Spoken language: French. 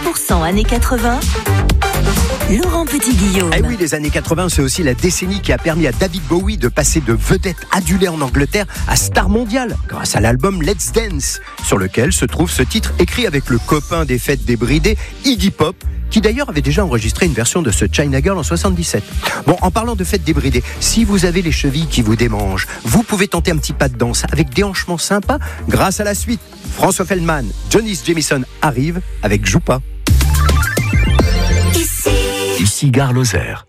100% années 80. Laurent Petit-Guillaume. Eh oui, les années 80, c'est aussi la décennie qui a permis à David Bowie de passer de vedette adulée en Angleterre à star mondiale, grâce à l'album Let's Dance, sur lequel se trouve ce titre écrit avec le copain des fêtes débridées, Iggy Pop, qui d'ailleurs avait déjà enregistré une version de ce China Girl en 77. Bon, en parlant de fêtes débridées, si vous avez les chevilles qui vous démangent, vous pouvez tenter un petit pas de danse avec des hanchements sympas grâce à la suite. François Feldman, Johnny Jamison arrive avec Joue pas. Ici Gare Lozère.